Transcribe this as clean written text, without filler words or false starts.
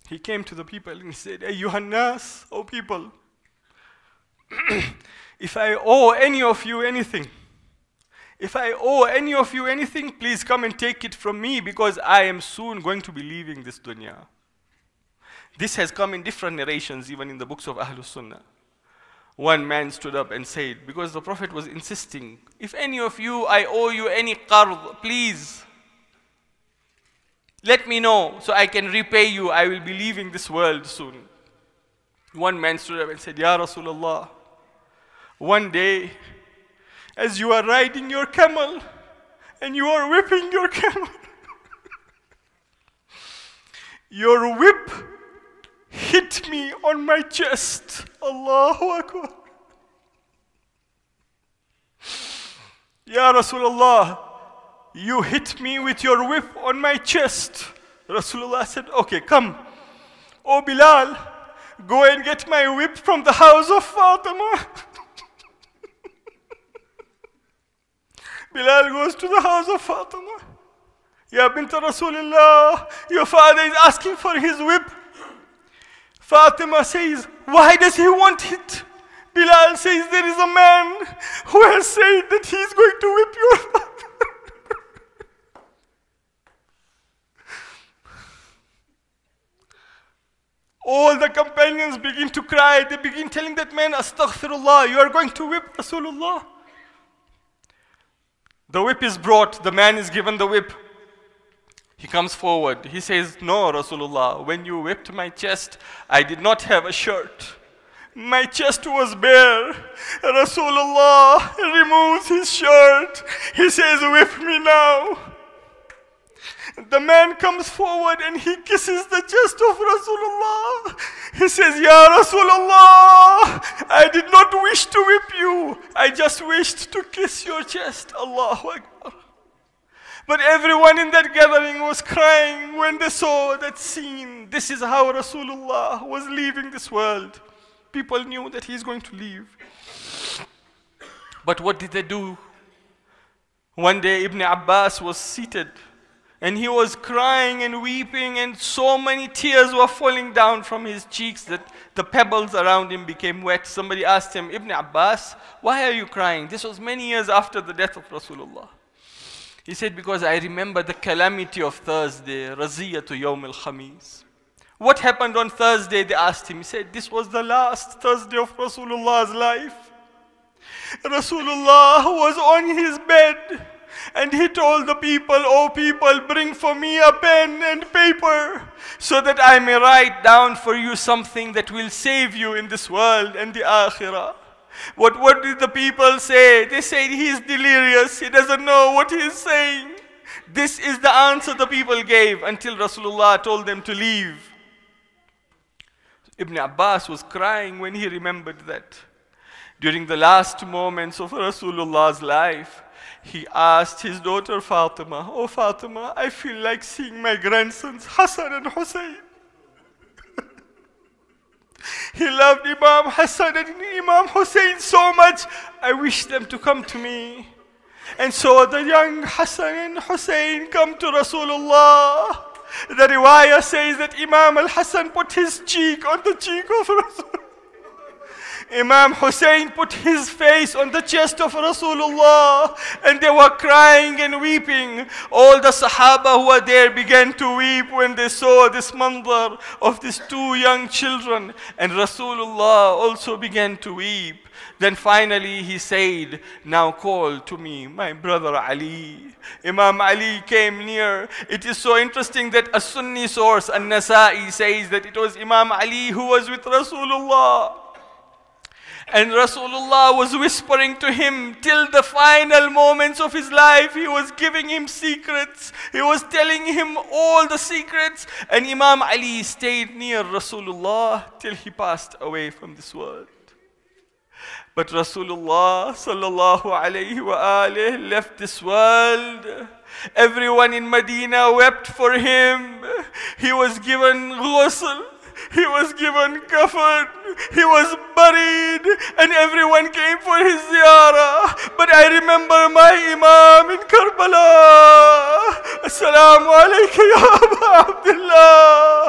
He came to the people and he said, Ayyuhan nas, O people, if I owe any of you anything, please come and take it from me, because I am soon going to be leaving this dunya. This has come in different narrations, even in the books of Ahlul Sunnah. One man stood up and said, because the Prophet was insisting, if any of you, I owe you any qard, please let me know so I can repay you. I will be leaving this world soon. One man stood up and said, Ya Rasulullah, one day, as you are riding your camel and you are whipping your camel, your whip hit me on my chest. Allahu Akbar. Ya Rasulullah, you hit me with your whip on my chest. Rasulullah said, okay, come. Oh Bilal, go and get my whip from the house of Fatima. Bilal goes to the house of Fatima. Ya bint Rasulullah, your father is asking for his whip. Fatima says, why does he want it? Bilal says, there is a man who has said that he is going to whip your father. All the companions begin to cry. They begin telling that man, Astaghfirullah, you are going to whip Rasulullah. The whip is brought. The man is given the whip. He comes forward. He says, no, Rasulullah, when you whipped my chest, I did not have a shirt. My chest was bare. Rasulullah removes his shirt. He says, whip me now. The man comes forward and he kisses the chest of Rasulullah. He says, Ya Rasulullah, I did not wish to whip you. I just wished to kiss your chest. Allahu Akbar. But everyone in that gathering was crying when they saw that scene. This is how Rasulullah was leaving this world. People knew that he is going to leave. But what did they do? One day Ibn Abbas was seated and he was crying and weeping, and so many tears were falling down from his cheeks that the pebbles around him became wet. Somebody asked him, Ibn Abbas, why are you crying? This was many years after the death of Rasulullah. He said, because I remember the calamity of Thursday, Raziyatu Yawm al-Khamis. What happened on Thursday? They asked him. He said, this was the last Thursday of Rasulullah's life. Rasulullah was on his bed and he told the people, oh people, bring for me a pen and paper so that I may write down for you something that will save you in this world and the akhirah. What did the people say? They said he is delirious. He doesn't know what he is saying. This is the answer the people gave until Rasulullah told them to leave. Ibn Abbas was crying when he remembered that. During the last moments of Rasulullah's life, he asked his daughter Fatima, oh Fatima, I feel like seeing my grandsons Hassan and Hussein. He loved Imam Hassan and Imam Hussein so much, I wish them to come to me. And so the young Hassan and Hussein come to Rasulullah. The riwayah says that Imam al-Hassan put his cheek on the cheek of Rasulullah. Imam Hussein put his face on the chest of Rasulullah, and they were crying and weeping. All the Sahaba who were there began to weep when they saw this mandar of these two young children, and Rasulullah also began to weep. Then finally he said, now call to me my brother Ali. Imam Ali came near. It is so interesting that a Sunni source, An-Nasa'i, says that it was Imam Ali who was with Rasulullah. And Rasulullah was whispering to him till the final moments of his life. He was giving him secrets. He was telling him all the secrets. And Imam Ali stayed near Rasulullah till he passed away from this world. But Rasulullah sallallahu alayhi wa alihi left this world. Everyone in Medina wept for him. He was given ghusl. He was given kafan, he was buried, and everyone came for his ziyarah. But I remember my Imam in Karbala. Assalamu alaikum ya Aba Abdullah.